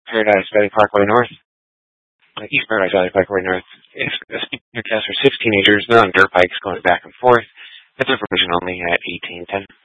Paradise Valley Parkway North. East Paradise Valley Parkway North. If the speeding test for 6 teenagers, they're on dirt bikes going back and forth. That's information only at 1810.